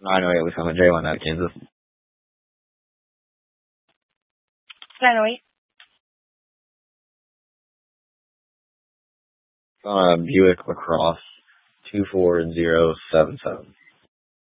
908 Wisconsin J1 out of Kansas. 908. Buick LaCrosse 24077.